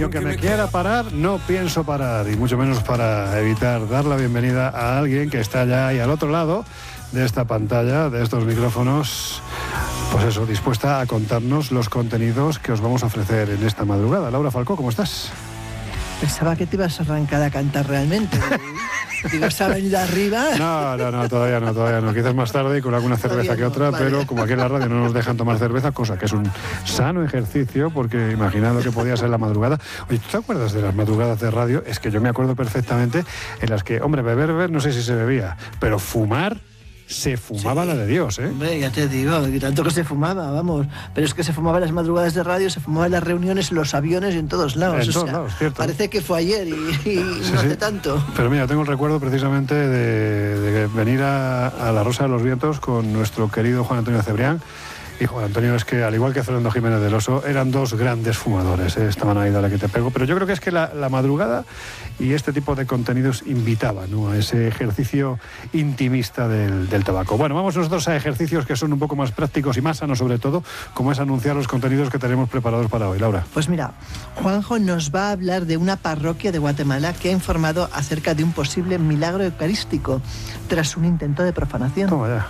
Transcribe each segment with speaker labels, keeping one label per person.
Speaker 1: Y aunque me quiera parar, no pienso parar, y mucho menos para evitar dar la bienvenida a alguien que está ya ahí al otro lado de esta pantalla, de estos micrófonos, pues eso, dispuesta a contarnos los contenidos que os vamos a ofrecer en esta madrugada. Laura Falcó, ¿cómo estás?
Speaker 2: Pensaba que te ibas a arrancar a cantar realmente. Digo, ¿se ha venido arriba?
Speaker 1: No, todavía no. Quizás más tarde y con alguna cerveza que otra, vale. Pero como aquí en la radio no nos dejan tomar cerveza, cosa que es un sano ejercicio, porque imaginando que podía ser la madrugada. Oye, ¿tú te acuerdas de las madrugadas de radio? Es que yo me acuerdo perfectamente en las que, hombre, beber, no sé si se bebía, pero fumar... Se fumaba, sí, la de Dios, ¿eh?
Speaker 2: Hombre, ya te digo, y tanto que se fumaba, vamos. Pero es que se fumaba en las madrugadas de radio, se fumaba en las reuniones, en los aviones y en todos lados.
Speaker 1: En todos lados, cierto.
Speaker 2: Parece que fue ayer y no hace tanto.
Speaker 1: Pero mira, tengo el recuerdo precisamente de venir a La Rosa de los Vientos con nuestro querido Juan Antonio Cebrián. Y Juan Antonio es que, al igual que Fernando Jiménez del Oso, eran dos grandes fumadores, ¿eh? Estaban ahí, dale que te pego. Pero yo creo que es que la madrugada y este tipo de contenidos invitaban, ¿no?, a ese ejercicio intimista del tabaco. Bueno, vamos nosotros a ejercicios que son un poco más prácticos y más sanos, sobre todo, como es anunciar los contenidos que tenemos preparados para hoy. Laura.
Speaker 2: Pues mira, Juanjo nos va a hablar de una parroquia de Guatemala que ha informado acerca de un posible milagro eucarístico tras un intento de profanación.
Speaker 1: Toma ya.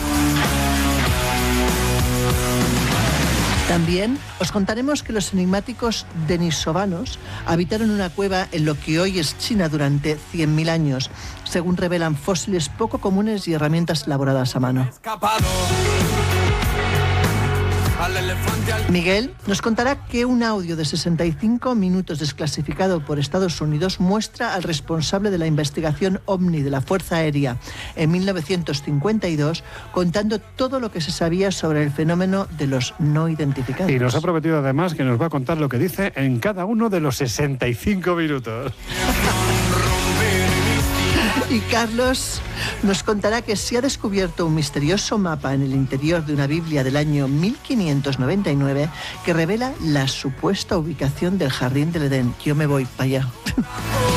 Speaker 2: También os contaremos que los enigmáticos denisovanos habitaron una cueva en lo que hoy es China durante 100.000 años, según revelan fósiles poco comunes y herramientas elaboradas a mano. Miguel nos contará que un audio de 65 minutos desclasificado por Estados Unidos muestra al responsable de la investigación OVNI de la Fuerza Aérea en 1952 contando todo lo que se sabía sobre el fenómeno de los no identificados.
Speaker 1: Y nos ha prometido además que nos va a contar lo que dice en cada uno de los 65 minutos.
Speaker 2: Y Carlos nos contará que se ha descubierto un misterioso mapa en el interior de una Biblia del año 1599 que revela la supuesta ubicación del Jardín del Edén. Yo me voy para allá.